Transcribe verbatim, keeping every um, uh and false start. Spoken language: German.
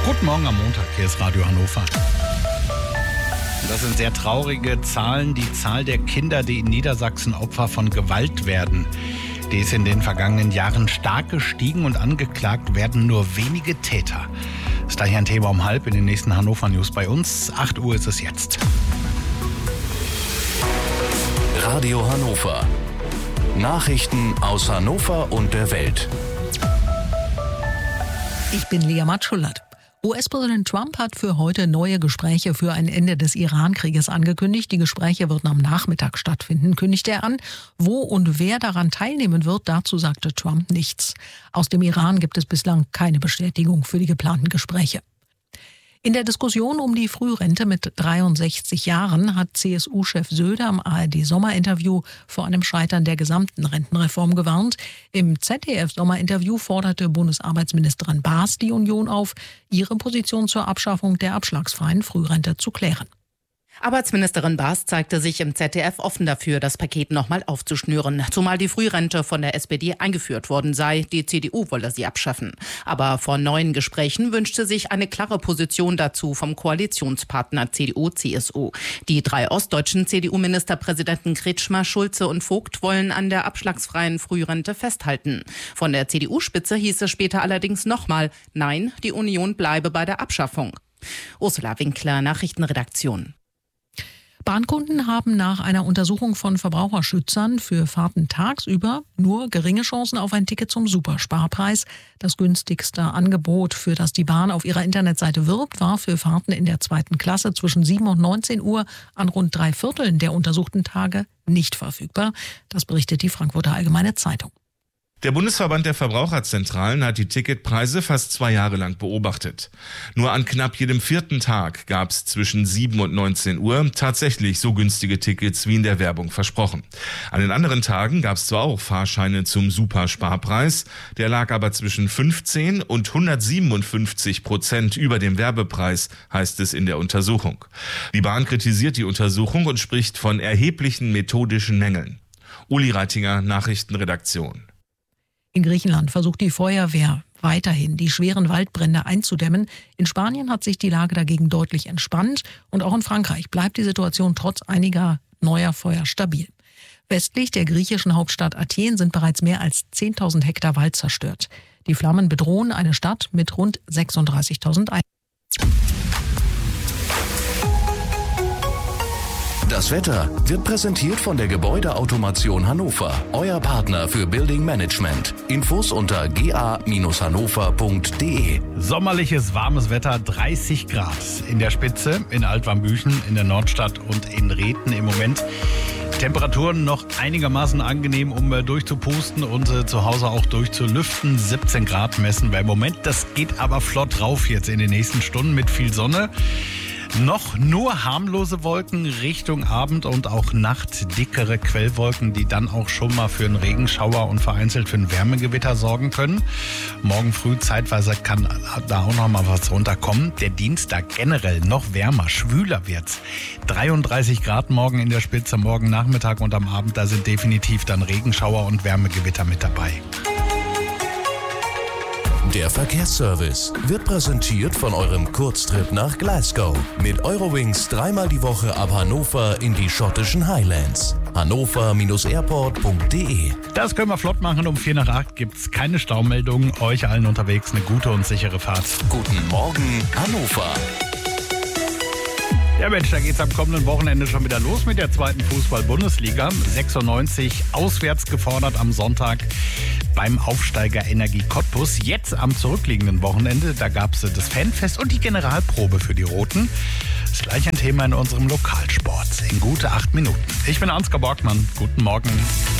Guten Morgen am Montag, hier ist Radio Hannover. Das sind sehr traurige Zahlen. Die Zahl der Kinder, die in Niedersachsen Opfer von Gewalt werden, die ist in den vergangenen Jahren stark gestiegen und angeklagt werden nur wenige Täter. Das ist gleich ein Thema um halb in den nächsten Hannover News bei uns. acht Uhr ist es jetzt. Radio Hannover. Nachrichten aus Hannover und der Welt. Ich bin Lea Matschullat. U S-Präsident Trump hat für heute neue Gespräche für ein Ende des Iran-Krieges angekündigt. Die Gespräche würden am Nachmittag stattfinden, kündigte er an. Wo und wer daran teilnehmen wird, dazu sagte Trump nichts. Aus dem Iran gibt es bislang keine Bestätigung für die geplanten Gespräche. In der Diskussion um die Frührente mit dreiundsechzig Jahren hat C S U-Chef Söder im A R D-Sommerinterview vor einem Scheitern der gesamten Rentenreform gewarnt. Im Z D F-Sommerinterview forderte Bundesarbeitsministerin Baas die Union auf, ihre Position zur Abschaffung der abschlagsfreien Frührente zu klären. Arbeitsministerin Baas zeigte sich im Z D F offen dafür, das Paket nochmal aufzuschnüren. Zumal die Frührente von der S P D eingeführt worden sei. Die C D U wolle sie abschaffen. Aber vor neuen Gesprächen wünschte sich eine klare Position dazu vom Koalitionspartner C D U C S U. Die drei ostdeutschen C D U-Ministerpräsidenten Kretschmer, Schulze und Vogt wollen an der abschlagsfreien Frührente festhalten. Von der C D U-Spitze hieß es später allerdings nochmal, nein, die Union bleibe bei der Abschaffung. Ursula Winkler, Nachrichtenredaktion. Bahnkunden haben nach einer Untersuchung von Verbraucherschützern für Fahrten tagsüber nur geringe Chancen auf ein Ticket zum Supersparpreis. Das günstigste Angebot, für das die Bahn auf ihrer Internetseite wirbt, war für Fahrten in der zweiten Klasse zwischen sieben und neunzehn Uhr an rund drei Vierteln der untersuchten Tage nicht verfügbar. Das berichtet die Frankfurter Allgemeine Zeitung. Der Bundesverband der Verbraucherzentralen hat die Ticketpreise fast zwei Jahre lang beobachtet. Nur an knapp jedem vierten Tag gab es zwischen sieben und neunzehn Uhr tatsächlich so günstige Tickets wie in der Werbung versprochen. An den anderen Tagen gab es zwar auch Fahrscheine zum Supersparpreis, der lag aber zwischen fünfzehn und hundertsiebenundfünfzig Prozent über dem Werbepreis, heißt es in der Untersuchung. Die Bahn kritisiert die Untersuchung und spricht von erheblichen methodischen Mängeln. Uli Reitinger, Nachrichtenredaktion. In Griechenland versucht die Feuerwehr weiterhin, die schweren Waldbrände einzudämmen. In Spanien hat sich die Lage dagegen deutlich entspannt. Und auch in Frankreich bleibt die Situation trotz einiger neuer Feuer stabil. Westlich der griechischen Hauptstadt Athen sind bereits mehr als zehntausend Hektar Wald zerstört. Die Flammen bedrohen eine Stadt mit rund sechsunddreißigtausend Einwohnern. Das Wetter wird präsentiert von der Gebäudeautomation Hannover, euer Partner für Building Management. Infos unter g a Bindestrich hannover punkt d e. Sommerliches, warmes Wetter, dreißig Grad in der Spitze, in Altwarmbüchen, in der Nordstadt und in Rhethen im Moment. Temperaturen noch einigermaßen angenehm, um äh, durchzupusten und äh, zu Hause auch durchzulüften. siebzehn Grad messen wir im Moment. Das geht aber flott rauf jetzt in den nächsten Stunden mit viel Sonne. Noch nur harmlose Wolken Richtung Abend und auch Nacht, dickere Quellwolken, die dann auch schon mal für einen Regenschauer und vereinzelt für ein Wärmegewitter sorgen können. Morgen früh zeitweise kann da auch noch mal was runterkommen. Der Dienstag generell noch wärmer, schwüler wird's. dreiunddreißig Grad morgen in der Spitze, morgen Nachmittag und am Abend, da sind definitiv dann Regenschauer und Wärmegewitter mit dabei. Der Verkehrsservice wird präsentiert von eurem Kurztrip nach Glasgow. Mit Eurowings dreimal die Woche ab Hannover in die schottischen Highlands. hannover Bindestrich airport punkt d e. Das können wir flott machen. Um vier nach acht gibt's keine Staumeldungen. Euch allen unterwegs eine gute und sichere Fahrt. Guten Morgen, Hannover. Ja Mensch, da geht's am kommenden Wochenende schon wieder los mit der zweiten Fußball-Bundesliga. sechsundneunzig auswärts gefordert am Sonntag beim Aufsteiger Energie Cottbus. Jetzt am zurückliegenden Wochenende, da gab's das Fanfest und die Generalprobe für die Roten. Das ist gleich ein Thema in unserem Lokalsport in gute acht Minuten. Ich bin Ansgar Borgmann. Guten Morgen.